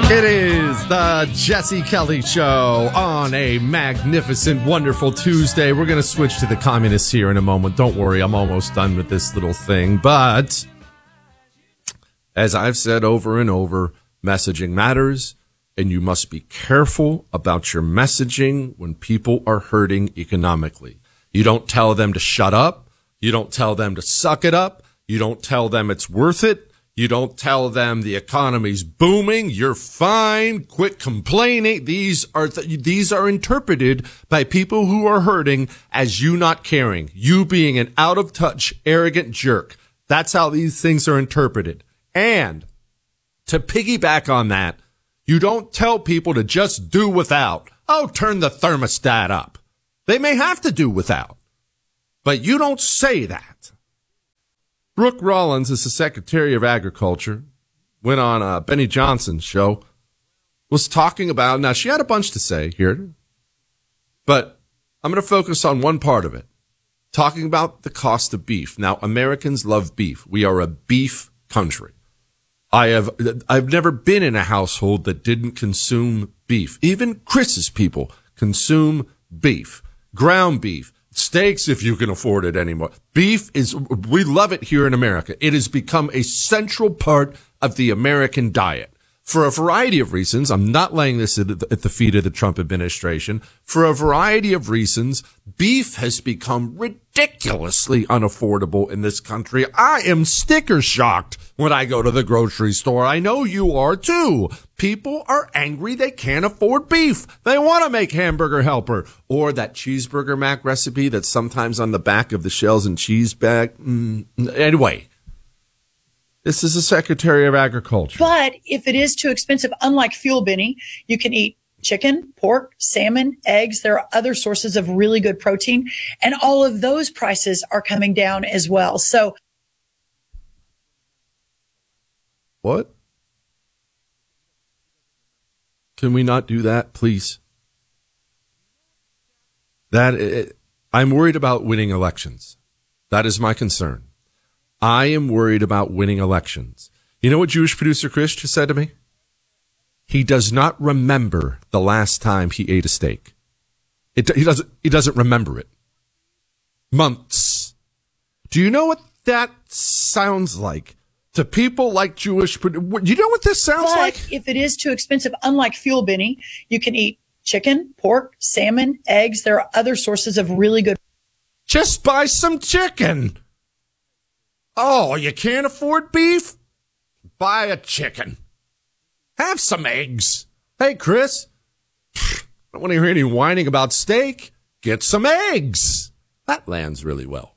It is the Jesse Kelly Show on a magnificent, wonderful Tuesday. We're going to switch to the communists here in a moment. Don't worry, I'm almost done with this little thing. But as I've said over and over, messaging matters, and you must be careful about your messaging when people are hurting economically. You don't tell them to shut up. You don't tell them to suck it up. You don't tell them it's worth it. You don't tell them the economy's booming. You're fine. Quit complaining. These are interpreted by people who are hurting as you not caring, you being an out of touch, arrogant jerk. That's how these things are interpreted. And to piggyback on that, you don't tell people to just do without. Oh, turn the thermostat up. They may have to do without, but you don't say that. Brooke Rollins is the Secretary of Agriculture, went on Benny Johnson's show, was talking about, now she had a bunch to say here, but I'm going to focus on one part of it, talking about the cost of beef. Now, Americans love beef. We are a beef country. I've never been in a household that didn't consume beef. Even Chris's people consume beef, ground beef. Steaks, if you can afford it anymore. Beef we love it here in America. It has become a central part of the American diet. For a variety of reasons, I'm not laying this at the feet of the Trump administration. For a variety of reasons, beef has become ridiculously unaffordable in this country. I am sticker shocked when I go to the grocery store. I know you are too. People are angry they can't afford beef. They want to make Hamburger Helper or that cheeseburger mac recipe that's sometimes on the back of the shells and cheese bag. Anyway. This is the Secretary of Agriculture. But if it is too expensive, unlike fuel, Benny, you can eat chicken, pork, salmon, eggs. There are other sources of really good protein, and all of those prices are coming down as well. So, what? Can we not do that, please? I'm worried about winning elections. That is my concern. I am worried about winning elections. You know what Jewish producer Chris just said to me? He does not remember the last time he ate a steak. He doesn't remember it. Months. Do you know what that sounds like to people like Jewish? Do you know what this sounds like? If it is too expensive, unlike fuel, Benny, you can eat chicken, pork, salmon, eggs. There are other sources of really good. Just buy some chicken. Oh, you can't afford beef? Buy a chicken. Have some eggs. Hey, Chris, I don't want to hear any whining about steak. Get some eggs. That lands really well.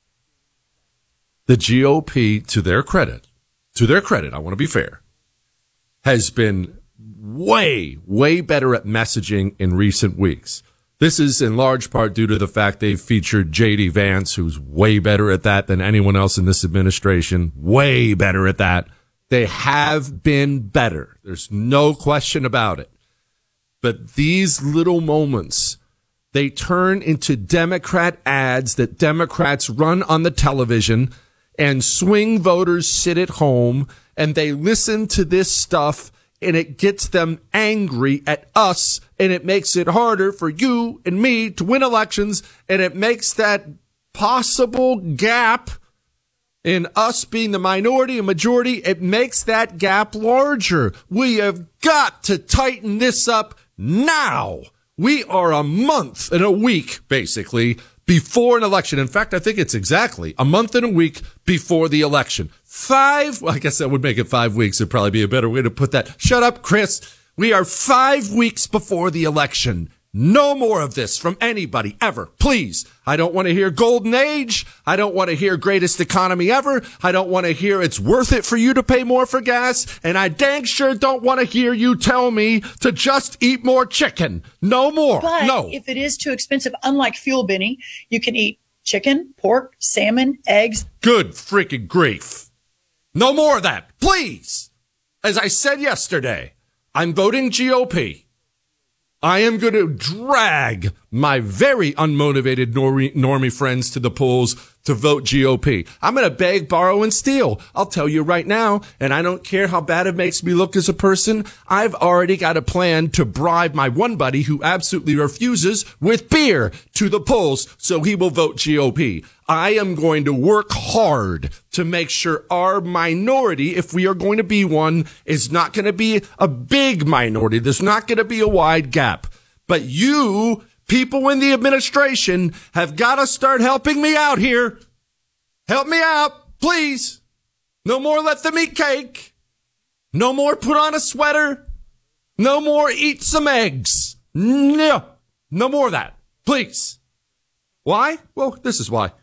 The GOP, to their credit, I want to be fair, has been way, way better at messaging in recent weeks. This is in large part due to the fact they've featured J.D. Vance, who's way better at that than anyone else in this administration. Way better at that. They have been better. There's no question about it. But these little moments, they turn into Democrat ads that Democrats run on the television, and swing voters sit at home and they listen to this stuff, and it gets them angry at us, and it makes it harder for you and me to win elections, and it makes that possible gap in us being the minority and majority, it makes that gap larger. We have got to tighten this up now. We are a month and a week, basically, before an election. In fact, I think it's exactly a month and a week before the election. I guess that would make it 5 weeks. It'd probably be a better way to put that. Shut up, Chris. We are 5 weeks before the election. No more of this from anybody ever. Please. I don't want to hear golden age. I don't want to hear greatest economy ever. I don't want to hear it's worth it for you to pay more for gas. And I dang sure don't want to hear you tell me to just eat more chicken. No more. But no. If it is too expensive, unlike fuel, Benny, you can eat chicken, pork, salmon, eggs. Good freaking grief. No more of that, please. As I said yesterday, I'm voting GOP. I am going to drag my very unmotivated normie friends to the polls to vote GOP. I'm going to beg, borrow, and steal. I'll tell you right now, and I don't care how bad it makes me look as a person, I've already got a plan to bribe my one buddy who absolutely refuses with beer to the polls so he will vote GOP. I am going to work hard to make sure our minority, if we are going to be one, is not going to be a big minority. There's not going to be a wide gap. But you, people in the administration, have got to start helping me out here. Help me out, please. No more let them eat cake. No more put on a sweater. No more eat some eggs. No more of that, please. Why? Well, this is why.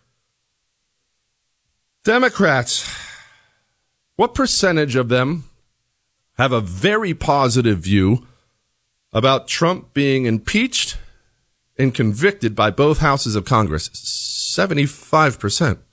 Democrats, what percentage of them have a very positive view about Trump being impeached and convicted by both houses of Congress? 75%.